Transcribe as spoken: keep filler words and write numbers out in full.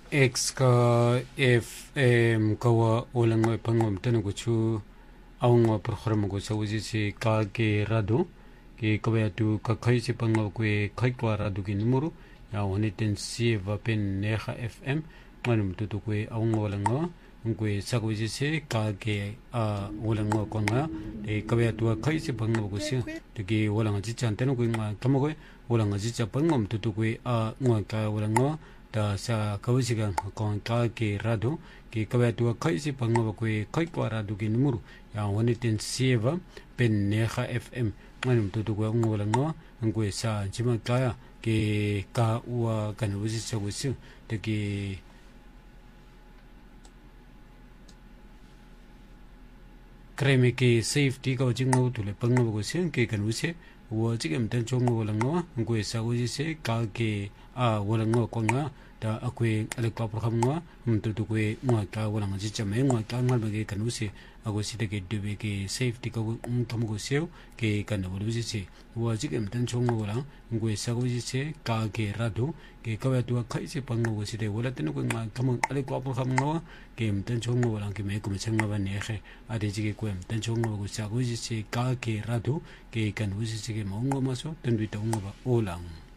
X ka F M kawa ulang mo pangom tanu ko chu awang mo program ko sa uji si ka ke rado ke kawaya tu ka kai si pangom ko kai kwa rado ki numero ya wani ten si va pen neha F M manum tutu ko awang mo ulang mo ko sa uji si ka ke a ulang mo ko nga de kawaya tu kai si pangom ko si de ki ulang ji chan tanu ko nga kamo ko ulang ji cha pangom tutu ko a ngo ka ulang mo da sa kawisigan kon ka ke rado ke kawaya tu kai si pangom ko kai kwa rado ki numero ya wani ten si va pen neha F M manum tutu ko ngo ulang mo ko sa jima kaya ke ka wa kan uji sa usi de ki kreme ke safety ka jingo tu le pangmo ko sen ke kan usi wo jigem tan chong wo lang no ngwe sa wo se ka ke a wo lang no ko nga da akwe ale ka program nga mtu tu kwe nga ka wo lang ji chame nga ka ngal be kan usi ago si de ke de ke safety ka kam ko se ke kan wo usi se wo jigem tan chong wo lang ngwe sa wo se ka ke rado ke ka wa tu ka se pangmo ko si de wo la tan ko nga kam ale ka program nga ke mtan chong wo lang ke me ko me chang ba ne khe ade ji ke ko mtan chong wo ko sa wo se ka ke rado ke kan usi se ke mo ngo ma so tan bi ta ngo ba o lang